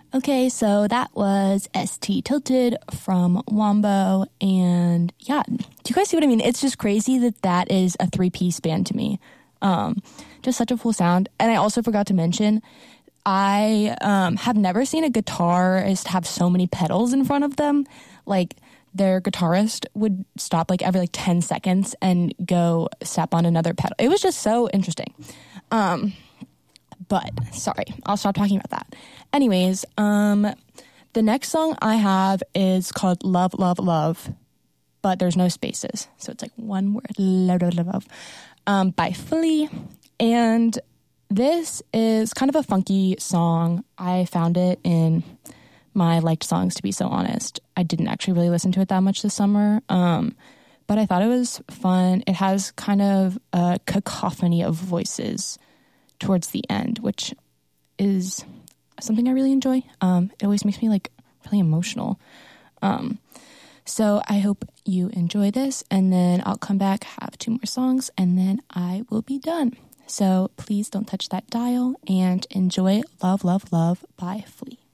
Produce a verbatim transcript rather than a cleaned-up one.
Okay, so that was S T Tilted from Wombo, and yeah, do you guys see what I mean? It's just crazy that that is a three-piece band to me. Um, just such a full sound. And I also forgot to mention, I um, have never seen a guitarist have so many pedals in front of them. Like, their guitarist would stop like every like ten seconds and go step on another pedal. It was just so interesting. Um, but sorry, I'll stop talking about that. Anyways, um, the next song I have is called Love, Love, Love, but there's no spaces. So it's like one word, love, love, love, um, by Flea. And this is kind of a funky song. I found it in my liked songs, to be so honest. I didn't actually really listen to it that much this summer, um, but I thought it was fun. It has kind of a cacophony of voices towards the end, which is something I really enjoy. Um, it always makes me like really emotional. Um, so I hope you enjoy this, and then I'll come back, have two more songs, and then I will be done. So please don't touch that dial and enjoy Love, Love, Love by Flea.